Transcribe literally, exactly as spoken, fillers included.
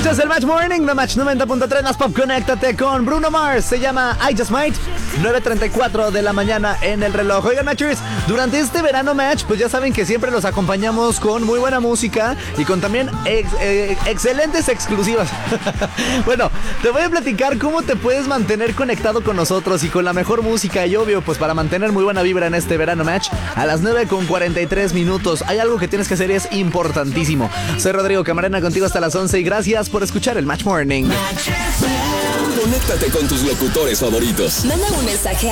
Escuchas el Match Morning de Match noventa punto tres más Pop. Conéctate con Bruno Mars. Se llama I Just Might. nueve treinta y cuatro de la mañana en el reloj. Oigan, Matchers, durante este verano Match, pues ya saben que siempre los acompañamos con muy buena música y con también ex, eh, excelentes exclusivas. Bueno, te voy a platicar cómo te puedes mantener conectado con nosotros y con la mejor música. Y obvio, pues para mantener muy buena vibra en este verano Match, a las nueve con cuarenta y tres minutos hay algo que tienes que hacer y es importantísimo. Soy Rodrigo Camarena, contigo hasta las once y gracias por escuchar el Match Morning. Conéctate con tus locutores favoritos. Manda un mensaje